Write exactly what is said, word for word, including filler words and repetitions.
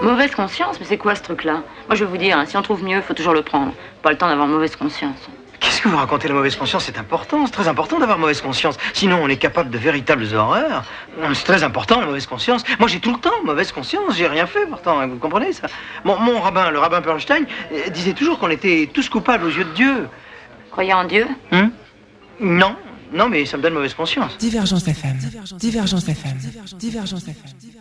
Mauvaise conscience? Mais c'est quoi ce truc-là? Moi, je vais vous dire, hein, si on trouve mieux, faut toujours le prendre. Pas le temps d'avoir mauvaise conscience. Qu'est-ce que vous racontez? La mauvaise conscience, c'est important. C'est très important d'avoir mauvaise conscience. Sinon, on est capable de véritables horreurs. C'est très important, la mauvaise conscience. Moi, j'ai tout le temps mauvaise conscience. J'ai rien fait, pourtant. Vous comprenez, ça? Mon, mon rabbin, le rabbin Perlstein, euh, disait toujours qu'on était tous coupables aux yeux de Dieu. Croyez en Dieu? Hum? Non. Non, mais ça me donne mauvaise conscience. Divergence F M. Divergence F M. Divergence F M.